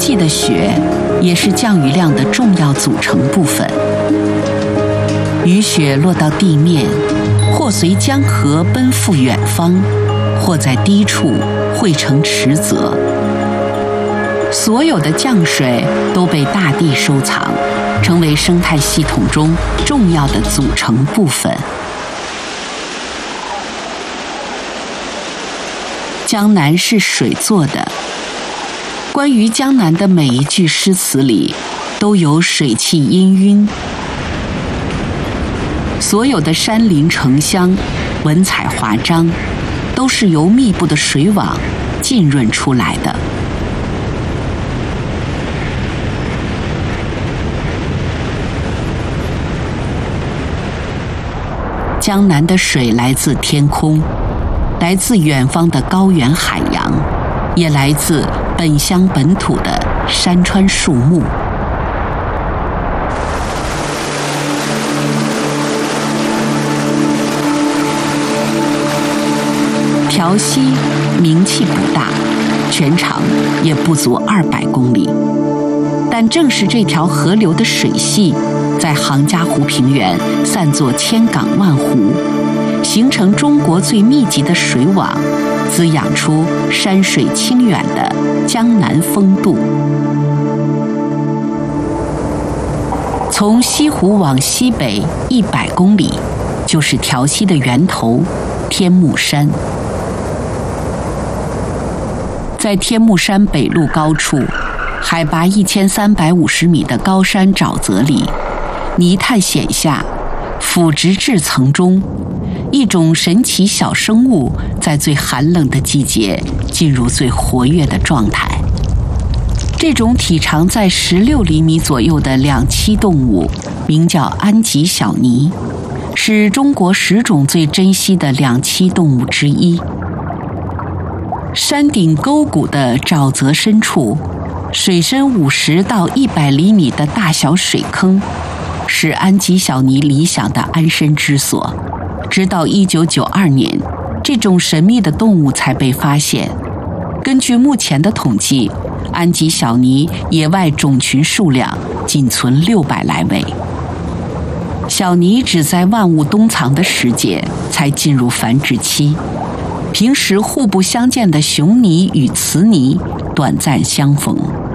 季的雪也是降雨量的重要组成部分。雨雪落到地面，或随江河奔赴远方，或在低处汇成池泽。所有的降水都被大地收藏，成为生态系统中重要的组成部分。江南是水做的，关于江南的每一句诗词里都有水气氤氲。所有的山林城乡，文采华章，都是由密布的水网浸润出来的。江南的水来自天空，来自远方的高原海洋，也来自本乡本土的山川树木。条溪名气不大，全长也不足200公里，但正是这条河流的水系，在杭嘉湖平原散作千港万湖，形成中国最密集的水网，滋养出山水清远的江南风度。从西湖往西北100公里，就是条溪的源头天目山。在天目山北麓高处，海拔1350米的高山沼泽里，泥炭显下，腐殖质层中，一种神奇小生物在最寒冷的季节进入最活跃的状态。这种体长在16厘米左右的两栖动物，名叫安吉小鲵，是中国10种最珍稀的两栖动物之一。山顶沟谷的沼泽深处，水深50到100厘米的大小水坑，是安吉小鲵理想的安身之所。直到1992年，这种神秘的动物才被发现。根据目前的统计，安吉小鲵野外种群数量仅存600来位。小鲵只在万物冬藏的时节才进入繁殖期，平时互不相见的雄鲵与雌鲵短暂相逢。